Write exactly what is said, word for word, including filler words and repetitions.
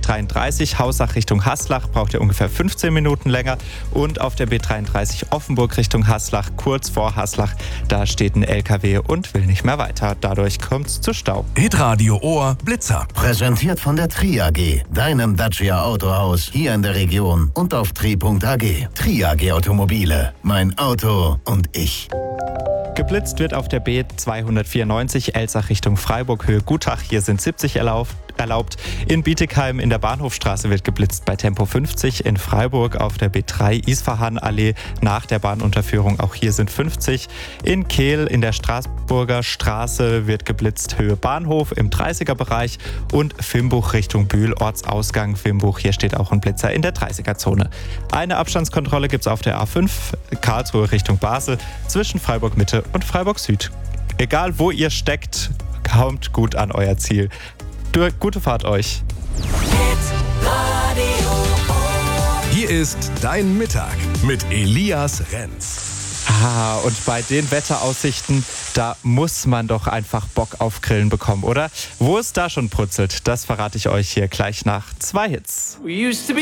dreiunddreißig Hausach Richtung Haslach braucht ihr ungefähr fünfzehn Minuten länger. Und auf der B dreiunddreißig Offenburg Richtung Haslach, kurz vor Haslach, da steht ein L K W und will nicht mehr weiter. Dadurch kommt es zu Stau. Hitradio Ohr Blitzer. Präsentiert von der Tri A G, deinem Dacia Autohaus hier in der Region und auf tri punkt a g. Tri A G Automobile, mein Auto und ich. Geblitzt wird auf der B zweihundertvierundneunzig Elsach Richtung Freiburg, Höhe Gutach. Hier sind siebzig erlaubt. erlaubt. In Bietigheim in der Bahnhofstraße wird geblitzt bei Tempo fünfzig. In Freiburg auf der B drei Isfahan-Allee nach der Bahnunterführung. Auch hier sind fünfzig. In Kehl in der Straßburger Straße wird geblitzt, Höhe Bahnhof im dreißiger-Bereich. Und Vimbuch Richtung Bühl, Ortsausgang Vimbuch. Hier steht auch ein Blitzer in der dreißiger-Zone. Eine Abstandskontrolle gibt es auf der A fünf Karlsruhe Richtung Basel zwischen Freiburg Mitte und Freiburg Süd. Egal wo ihr steckt, kommt gut an euer Ziel. Gute Fahrt euch. Hier ist dein Mittag mit Elias Renz. Ah, und bei den Wetteraussichten, da muss man doch einfach Bock auf Grillen bekommen, oder? Wo es da schon brutzelt, das verrate ich euch hier gleich nach zwei Hits. We used to be